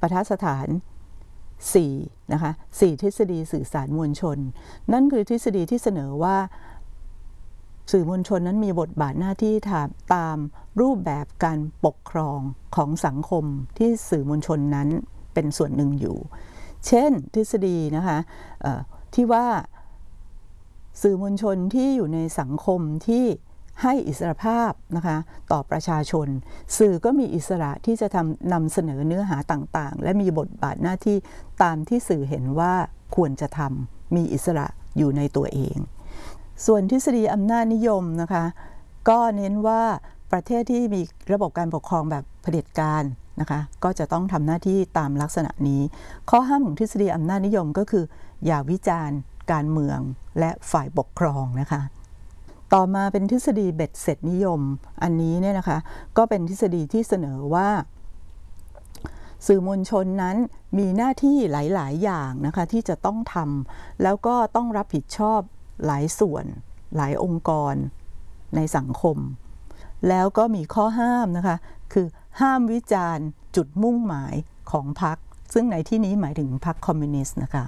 ประทัดสถาน4นะคะ4ทฤษฎีสื่อสารมวลชนนั่นคือทฤษฎีที่เสนอว่าสื่อมวลชนนั้นมีบทบาทหน้าที่ตามรูปแบบการปกครองของสังคมที่สื่อมวลชนนั้นเป็นส่วนหนึ่งอยู่เช่นทฤษฎีนะคะที่ว่าสื่อมวลชนที่อยู่ในสังคมที่ให้อิสรภาพนะคะต่อประชาชนสื่อก็มีอิสระที่จะนำเสนอเนื้อหาต่างๆและมีบทบาทหน้าที่ตามที่สื่อเห็นว่าควรจะทำมีอิสระอยู่ในตัวเองส่วนทฤษฎีอำนาจนิยมนะคะก็เน้นว่าประเทศที่มีระบบการปกครองแบบเผด็จการนะคะก็จะต้องทำหน้าที่ตามลักษณะนี้ข้อห้ามของทฤษฎีอำนาจนิยมก็คืออย่าวิจารณ์การเมืองและฝ่ายปกครองนะคะต่อมาเป็นทฤษฎีเบ็ดเสร็จนิยมอันนี้เนี่ยนะคะก็เป็นทฤษฎีที่เสนอว่าสื่อมวลชนนั้นมีหน้าที่หลายๆอย่างนะคะที่จะต้องทำแล้วก็ต้องรับผิดชอบหลายส่วนหลายองค์กรในสังคมแล้วก็มีข้อห้ามนะคะคือห้ามวิจารณ์จุดมุ่งหมายของพรรคซึ่งในที่นี้หมายถึงพรรคคอมมิวนิสต์นะคะ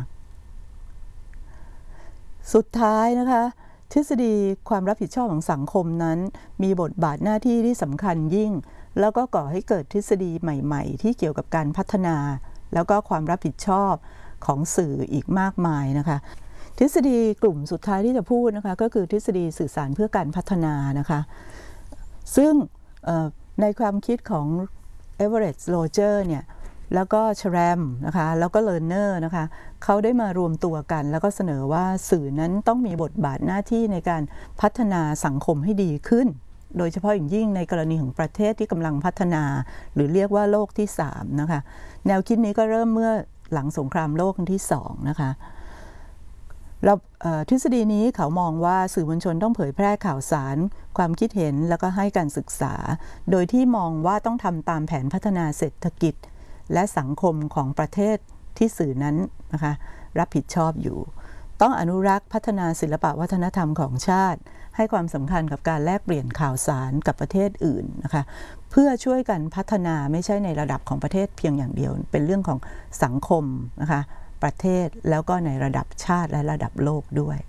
สุดท้ายนะคะทฤษฎีความรับผิดชอบของสังคมนั้นมีบทบาทหน้าที่ที่สำคัญยิ่งแล้วก็ก่อให้เกิดทฤษฎีใหม่ๆที่เกี่ยวกับการพัฒนาแล้วก็ความรับผิดชอบของสื่ออีกมากมายนะคะทฤษฎีกลุ่มสุดท้ายที่จะพูดนะคะก็คือทฤษฎีสื่อสารเพื่อการพัฒนานะคะซึ่งในความคิดของเอเวอเรตต์โรเจอร์เนี่ยแล้วก็ชแรมนะคะแล้วก็เลอร์เนอร์นะคะเขาได้มารวมตัวกันแล้วก็เสนอว่าสื่อนั้นต้องมีบทบาทหน้าที่ในการพัฒนาสังคมให้ดีขึ้นโดยเฉพาะอย่างยิ่งในกรณีของประเทศที่กำลังพัฒนาหรือเรียกว่าโลกที่3นะคะแนวคิดนี้ก็เริ่มเมื่อหลังสงครามโลกครั้งที่2นะคะทฤษฎีนี้เขามองว่าสื่อมวลชนต้องเผยแพร่ข่าวสารความคิดเห็นแล้วก็ให้การศึกษาโดยที่มองว่าต้องทำตามแผนพัฒนาเศรษฐกิจและสังคมของประเทศที่สื่อนั้นนะคะรับผิดชอบอยู่ต้องอนุรักษ์พัฒนาศิลปวัฒนธรรมของชาติให้ความสำคัญกับการแลกเปลี่ยนข่าวสารกับประเทศอื่นนะคะเพื่อช่วยกันพัฒนาไม่ใช่ในระดับของประเทศเพียงอย่างเดียวเป็นเรื่องของสังคมนะคะประเทศแล้วก็ในระดับชาติและระดับโลกด้วย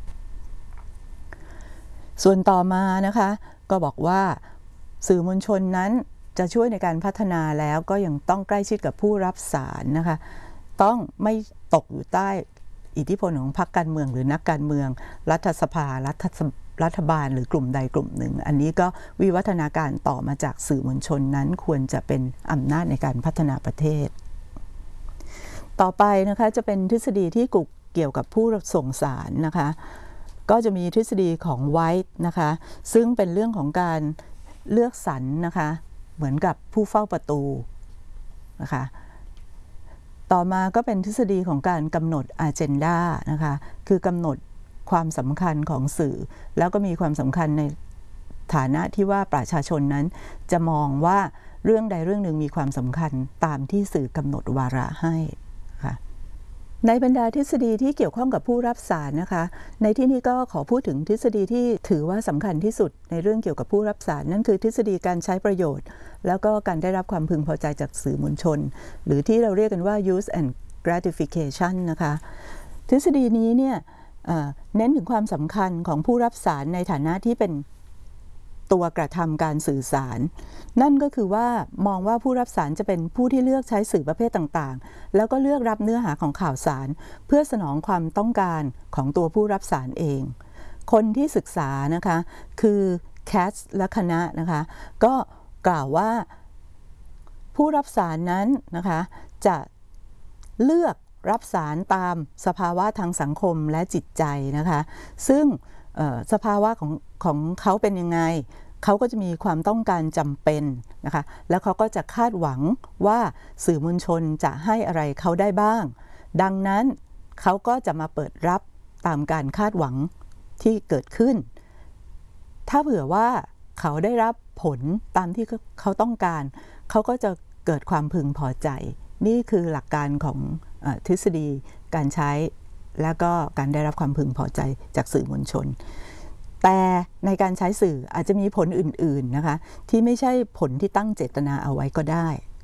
ส่วนต่อมานะคะก็บอกว่าสื่อมวลชนนั้นจะช่วยในการพัฒนาแล้วก็ยังต้องใกล้ชิดกับผู้รับสารนะคะต้องไม่ตกอยู่ใต้อิทธิพลของพรรคการเมืองหรือนักการเมืองรัฐสภารัฐบาลหรือกลุ่มใดกลุ่มหนึ่งอันนี้ก็วิวัฒนาการต่อมาจากสื่อมวลชนนั้นควรจะเป็นอำนาจในการพัฒนาประเทศต่อไปนะคะจะเป็นทฤษฎีที่เกี่ยวกับผู้ส่งสารนะคะก็จะมีทฤษฎีของไวท์นะคะซึ่งเป็นเรื่องของการเลือกสรรนะคะเหมือนกับผู้เฝ้าประตูนะคะต่อมาก็เป็นทฤษฎีของการกำหนด agenda นะคะคือกำหนดความสำคัญของสื่อแล้วก็มีความสำคัญในฐานะที่ว่าประชาชนนั้นจะมองว่าเรื่องใดเรื่องหนึ่งมีความสำคัญตามที่สื่อกำหนดวาระให้ค่ะในบรรดาทฤษฎีที่เกี่ยวข้องกับผู้รับสารนะคะในที่นี้ก็ขอพูดถึงทฤษฎีที่ถือว่าสำคัญที่สุดในเรื่องเกี่ยวกับผู้รับสารนั่นคือทฤษฎีการใช้ประโยชน์แล้วก็การได้รับความพึงพอใจจากสื่อมวลชนหรือที่เราเรียกกันว่า use and gratification นะคะทฤษฎีนี้เนี่ยเน้นถึงความสำคัญของผู้รับสารในฐานะที่เป็นตัวกระทำการสื่อสารนั่นก็คือว่ามองว่าผู้รับสารจะเป็นผู้ที่เลือกใช้สื่อประเภทต่างๆแล้วก็เลือกรับเนื้อหาของข่าวสารเพื่อสนองความต้องการของตัวผู้รับสารเองคนที่ศึกษานะคะคือแคทและคณะนะคะก็กล่าวว่าผู้รับสารนั้นนะคะจะเลือกรับสารตามสภาวะทางสังคมและจิตใจนะคะซึ่งสภาวะของเขาเป็นยังไงเขาก็จะมีความต้องการจำเป็นนะคะแล้วเขาก็จะคาดหวังว่าสื่อมวลชนจะให้อะไรเขาได้บ้างดังนั้นเขาก็จะมาเปิดรับตามการคาดหวังที่เกิดขึ้นถ้าเผื่อว่าเขาได้รับผลตามที่เขาต้องการเขาก็จะเกิดความพึงพอใจนี่คือหลักการของทฤษฎีการใช้แล้วก็การได้รับความพึงพอใจจากสื่อมวลชนแต่ในการใช้สื่ออาจจะมีผลอื่นๆนะคะที่ไม่ใช่ผลที่ตั้งเจตนาเอาไว้ก็ได้